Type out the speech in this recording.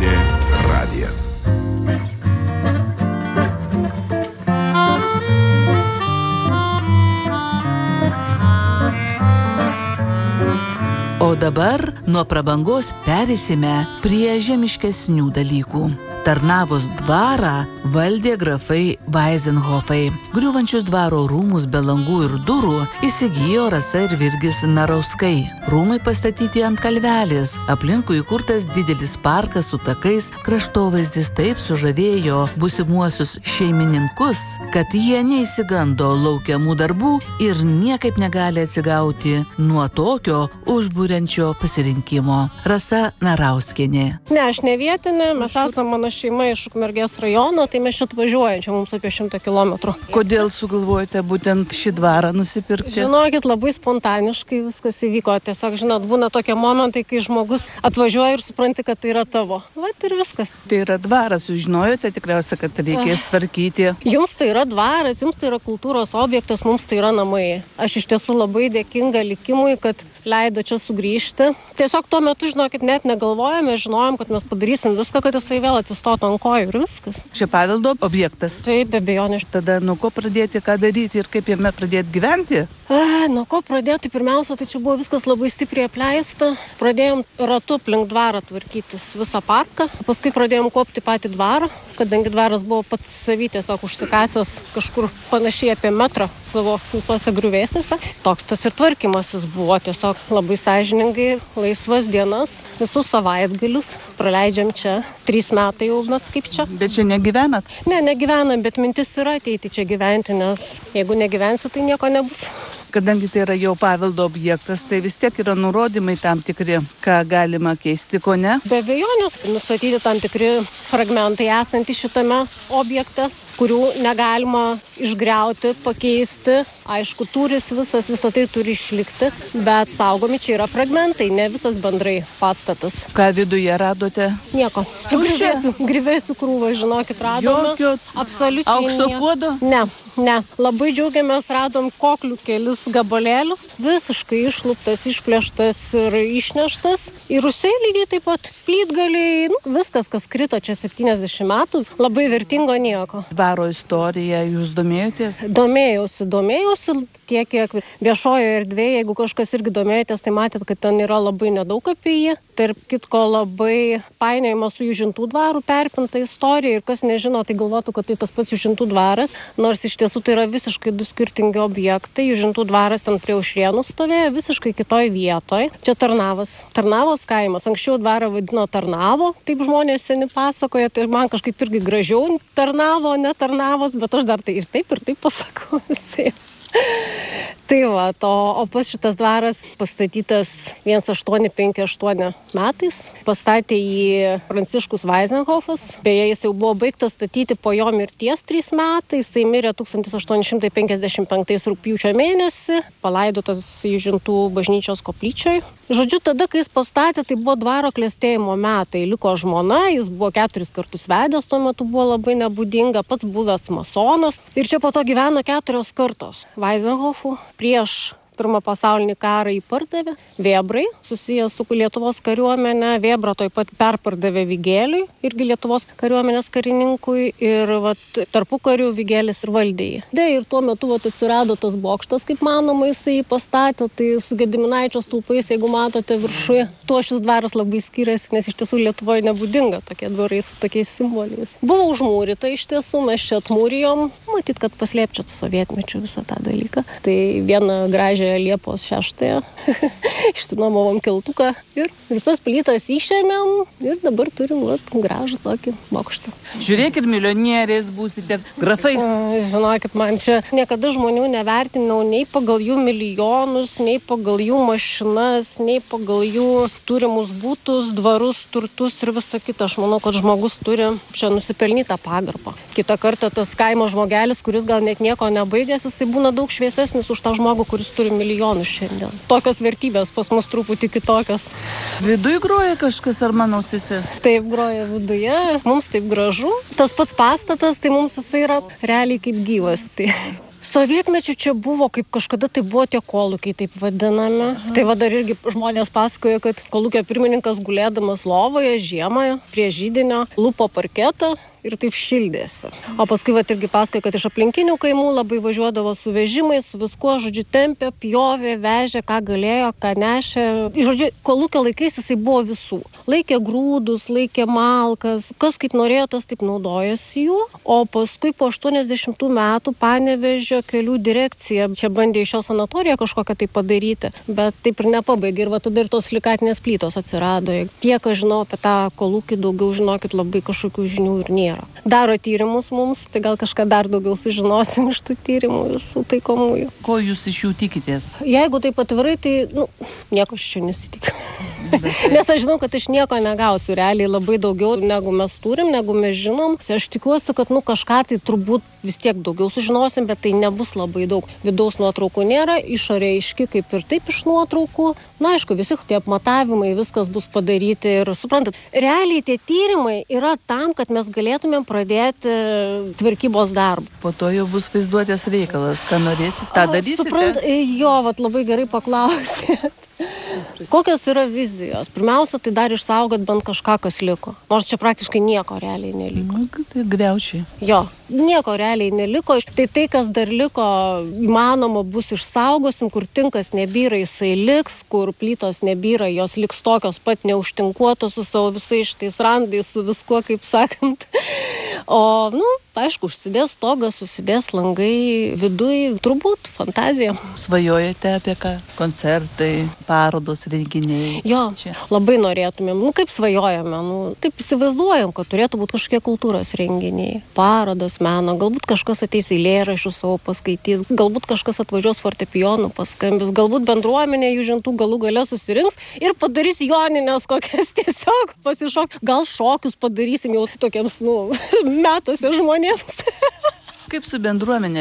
LRT radijas. O dabar nuo prabangos perėsime prie žemiškesnių dalykų. Tarnavos dvarą valdė grafai Vaizenhofai. Griūvančius dvaro rūmus be langų ir durų įsigijo Rasa ir Virgis Narauskai. Rūmai pastatyti ant kalvelės, aplinkui įkurtas didelis parkas su takais, kraštovaizdis taip sužavėjo būsimuosius šeimininkus, kad jie neįsigando laukiamų darbų ir niekaip negali atsigauti nuo tokio užburiančio pasirinkimo. Rasa Narauskienė. Ne, aš ne vietinė, mes esame mano šeima iš Ukmergės rajono, tai mes čia atvažiuojam, čia mums apie 100 kilometrų. Kodėl sugalvojate būtent šį dvarą nusipirkti? Žinokit, labai spontaniškai viskas įvyko. Tiesiog, žinot, būna tokie momentai, kai žmogus atvažiuoja ir supranti, kad tai yra tavo. Vat ir viskas. Tai yra dvaras, jūs žinojote tikriausiai, kad reikės tvarkyti. Jums tai yra dvaras, jums tai yra kultūros objektas, mums tai yra namai. Aš iš tiesų labai dėkinga likimui, kad leido čia sugrįžti. Tiesiog tuo metu, žinokit, net negalvojame, žinojom, kad mes padarysim viską, kad jisai vėl atsistotų ant kojų ir viskas. Čia paveldo objektas. Taip, be abejonės. Tada nuo ko pradėti, ką daryti ir kaip jame pradėti gyventi? Nuo ko pradėti? Pirmiausia, tai čia buvo viskas labai stipriai apleista. Pradėjom ratu aplink dvarą tvarkytis visą parką. Paskui pradėjom kopti patį dvarą, kadangi dvaras buvo pats savy tiesiog užsikasęs kažkur panašiai apie metrą savo visose griuvėsiuose. Toks tas ir tvarkymasis buvo tiesiog labai sąžiningai, laisvas dienas, visus savaitgalius. Praleidžiam čia. 3 metai jau mes kaip čia. Bet čia negyvenat? Ne, negyvenam, bet mintis yra ateiti čia gyventi, nes jeigu negyvensi, tai nieko nebus. Kadangi tai yra jau paveldo objektas, tai vis tiek yra nurodymai tam tikri, ką galima keisti, ko ne? Be abejonės, nustatyti tam tikri fragmentai esantys šitame objekte, kurių negalima išgriauti, pakeisti. Aišku, tūris visą tai turi išlikti, bet saugomi čia yra fragmentai, ne visas bendrai pastatas. Ką viduje radote? Nieko. Grįvėsių krūvą, žinokit, radome. Jokio absoliučiai aukso puodo? Ne. Labai džiaugiamės, radom koklių kelis gabalėlius, visiškai išluptas, išplėštas ir išneštas. Ir rūsiai lygiai taip pat plytgaliai, viskas, kas krito čia 70 metų, labai vertingo nieko. Dvaro istorija, jūs domėjotės? Domėjausi tiek, kiek viešojoje erdvėje, jeigu kažkas irgi domėjotės, tai matėt, kad ten yra labai nedaug apie jį. Tarp kitko labai painiojama su Jūžintų dvaru perpinta istorija ir kas nežino, tai galvotų, kad tai tas pats Jūžintų dvaras, nors iš tiesų tai yra visiškai du skirtingi objektai. Jūžintų dvaras ten prie Aušrienų stovėjo visiškai kitoj vietoj. Čia Tarnavos kaimas. Anksčiau dvarą vadino Tarnavo, taip žmonės seni pasakoja, tai man kažkaip irgi gražiau Tarnavo, ne Tarnavos, bet aš dar tai ir taip pasakau visai. Tai va, o pas šitas dvaras pastatytas 1858 metais. Pastatė jį Pranciškus Vaizenhofas. Beje, jis jau buvo baigtas statyti po jo mirties 3 metais. Jis mirė 1855 rugpjūčio mėnesį, palaidotas Jūžintų bažnyčios koplyčioje. Žodžiu, tada, kai jis pastatė, tai buvo dvaro klestėjimo metai. Liko žmona, jis buvo 4 kartus vedęs, tuo metu buvo labai nebūdinga, pats buvęs masonas. Ir čia po to gyveno 4 kartos Vaizenhofų. Prieš Pirmą pasaulinį karą jį pardavė Vėbrai, susijęs su Lietuvos kariuomenė. Vėbrą taip pat perpardavė Vigėliui, irgi Lietuvos kariuomenės karininkui. Ir tarpukariu Vigėlis ir valdė jį. Ir tuo metu atsirado tas bokštas, kaip manoma, jisai pastatė. Tai su Gediminaičio stulpais, jeigu matote viršuje, tuo šis dvaras labai skiriasi, nes iš tiesų Lietuvoje nebūdinga tokie dvarai su tokiais simboliais. Buvo užmūryta iš tiesų, mes čia atmūrijom. Matyt, kad paslėpčiat sovietmečiu visą tą dalyką. Tai vieną gražią Liepos 6 išsinuomavom keltuką ir visas plytas išėmėm ir dabar turim gražų tokį bokštą. Žiūrėkit, milijonieriais būsite, grafais. Žinokit, man čia niekada žmonių nevertinau nei pagal jų milijonus, nei pagal jų mašinas, nei pagal jų turimus būtus, dvarus, turtus ir visą kitą. Aš manau, kad žmogus turi čia nusipelnytą pagarbą. Kitą kartą tas kaimo žmogelis, kuris gal net nieko nebaigęs, jisai būna daug šviesesnis už tą žmogų, kuris turi milijonus šiandien. Tokios vertybės pas mus truputį kitokios. Viduj groja kažkas ar mano ausyse? Taip, groja viduje. Mums taip gražu. Tas pats pastatas, tai mums jisai yra realiai kaip gyvas. Tai Sovietmečiu čia buvo, kaip kažkada tai buvo tie kolūkiai, taip vadinami. Tai va dar irgi žmonės pasakoja, kad kolūkio pirmininkas gulėdamas lovoje žiemą prie židinio lupo parketą ir taip šildėsi. O paskui va irgi pasakoja, kad iš aplinkinių kaimų labai važiuodavo su vežimais, viskuo, žodžiu, tempė, pjovė, vežė, ką galėjo, ką nešė. Žodžiu, kolūkio laikais jisai buvo visų. Laikė grūdus, laikė malkas, kas kaip norėjo, tas taip naudojosi jų. O paskui po 80 metų Panevėžio kelių direkcija čia bandė iš jo sanatoriją kažkokią tai padaryti, bet taip ir nepabaigė. Ir va tada ir tos silikatinės plytos atsirado. Tiek, aš žinau apie tą kolūkį, daugiau žinokit, labai kažkokių žinių ir nėra. Daro tyrimus mums, tai gal kažką dar daugiau sužinosim iš tų tyrimų visų taikomųjų. Ko jūs iš jų tikitės? Jeigu taip atvirai, tai nieko aš čia nesitikiu. Nes aš žinau, kad aš nieko negausiu, realiai labai daugiau negu mes turim, negu mes žinom. Aš tikiuosi, kad kažką tai turbūt vis tiek daugiau sužinosim, bet tai nebus labai daug. Vidaus nuotraukų nėra, išorė aiški kaip ir taip iš nuotraukų. Na, aišku, visi tie apmatavimai, viskas bus padaryti ir suprantat, realiai tie tyrimai yra tam, kad mes galėtumėm pradėti tvarkybos darbą. Po to jau bus vaizduotės reikalas, ką norėsit, tą darysite? Jo, labai gerai paklausėt. Kokios yra vizijos? Pirmiausia, tai dar išsaugot bent kažką, kas liko. Nors čia praktiškai nieko realiai neliko. Tai griaučiai. Jo, nieko realiai neliko. Tai, kas dar liko, įmanoma bus išsaugosim, kur tinkas nebyra, jisai liks, kur plytos nebyra, jos liks tokios pat neužtinkuotos su savo visais šitais randais, su viskuo, kaip sakant. O, aišku, užsidės stogas, susidės langai, viduj, turbūt fantazija. Svajojate apie ką? Koncertai, parodos, renginiai? Jo, čia labai norėtumėm, kaip svajojame, taip įsivaizduojam, kad turėtų būti kažkokie kultūros renginiai, parodos, meno, galbūt kažkas ateis eilėraščių savo paskaitys, galbūt kažkas atvažiuos fortepijonų paskambis, galbūt bendruomenė Jūžintų galų gale susirinks ir padarys joninės kokias tiesiog pasišok, gal šokius padarysim jau tokiems, metuose žmonėms. Kaip su bendruomenė